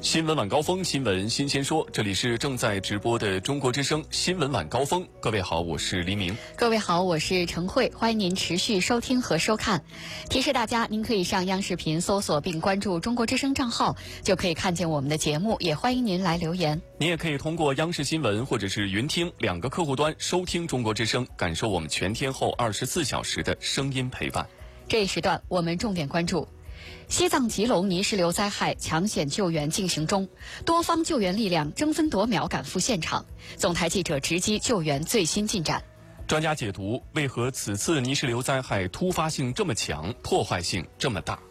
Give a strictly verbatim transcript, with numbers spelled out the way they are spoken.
新闻晚高峰，新闻新鲜说，这里是正在直播的中国之声新闻晚高峰。各位好，我是黎明。 各位好，我是陈慧，欢迎您持续收听和收看。提示大家，您可以上央视频搜索并关注中国之声账号，就可以看见我们的节目，也欢迎您来留言。 您也可以通过央视新闻或者是云听两个客户端收听中国之声，感受我们全天候二十四小时的声音陪伴。 这一时段我们重点关注西藏吉隆泥石流灾害抢险救援进行中，多方救援力量争分夺秒赶赴现场。总台记者直击救援最新进展。 专家解读为何此次泥石流灾害突发性这么强，破坏性这么大。